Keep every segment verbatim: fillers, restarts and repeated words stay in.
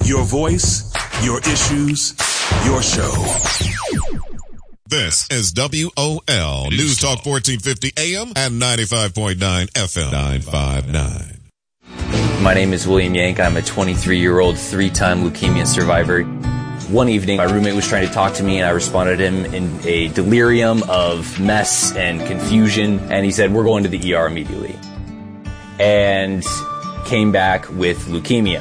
Your voice, your issues, your show. This is W O L News Talk fourteen fifty A M and ninety-five point nine F M. nine five nine. My name is William Yank. I'm a twenty-three-year-old three-time leukemia survivor. One evening, my roommate was trying to talk to me, and I responded to him in a delirium of mess and confusion, and he said, "We're going to the E R immediately," and came back with leukemia.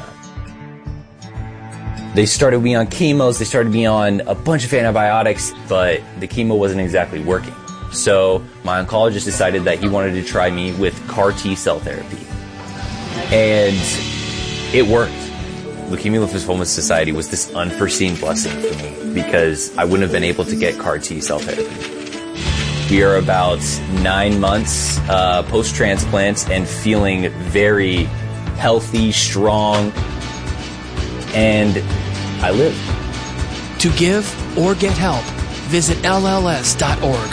They started me on chemos, they started me on a bunch of antibiotics, but the chemo wasn't exactly working. So my oncologist decided that he wanted to try me with C A R T-cell therapy. And it worked. Leukemia Lymphoma Society was this unforeseen blessing for me because I wouldn't have been able to get C A R T-cell therapy. We are about nine months uh, post-transplant and feeling very healthy, strong, and I live. To give or get help, visit L L S dot org.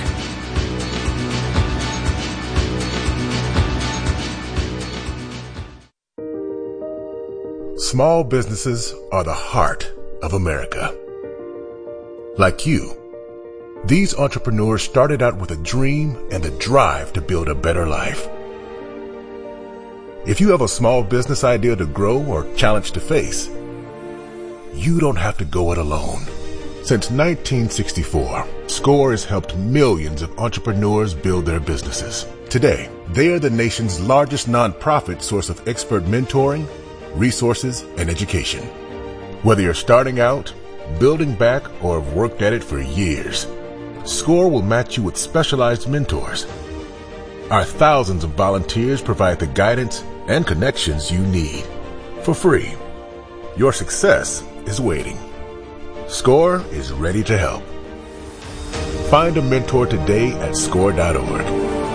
Small businesses are the heart of America. Like you, these entrepreneurs started out with a dream and the drive to build a better life. If you have a small business idea to grow or challenge to face, you don't have to go it alone. Since nineteen sixty-four, SCORE has helped millions of entrepreneurs build their businesses. Today, they are the nation's largest nonprofit source of expert mentoring, resources, and education. Whether you're starting out, building back, or have worked at it for years, SCORE will match you with specialized mentors. Our thousands of volunteers provide the guidance and connections you need for free. Your success is waiting. SCORE is ready to help. Find a mentor today at score dot org.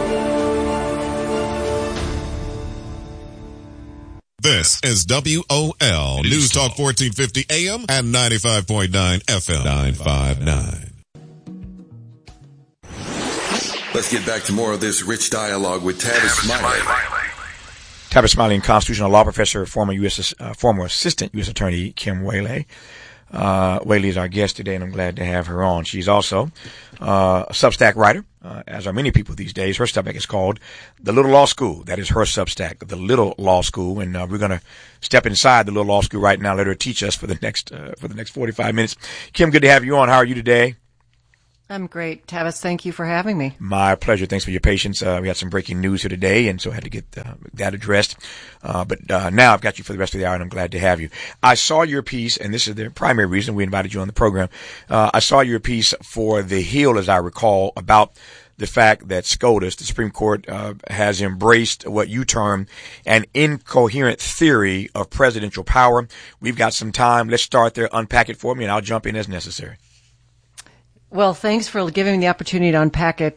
This is W O L News Talk fourteen fifty A M and ninety-five point nine F M. nine five nine. Let's get back to more of this rich dialogue with Tavis Smiley. Tavis Smiley, constitutional law professor, former U S Uh, former assistant U S Attorney Kim Whaley. Uh, Whaley is our guest today, and I'm glad to have her on. She's also uh, a Substack writer, uh, as are many people these days. Her Substack is called The Little Law School. That is her Substack, The Little Law School, and uh, we're going to step inside the Little Law School right now. Let her teach us for the next uh, for the next forty-five minutes. Kim, good to have you on. How are you today? I'm great. Tavis, thank you for having me. My pleasure. Thanks for your patience. Uh, we had some breaking news here today, and so I had to get uh, that addressed. Uh, but uh, now I've got you for the rest of the hour, and I'm glad to have you. I saw your piece, and this is the primary reason we invited you on the program. Uh, I saw your piece for The Hill, as I recall, about the fact that SCOTUS, the Supreme Court, uh, has embraced what you term an incoherent theory of presidential power. We've got some time. Let's start there. Unpack it for me, and I'll jump in as necessary. Well, thanks for giving me the opportunity to unpack it.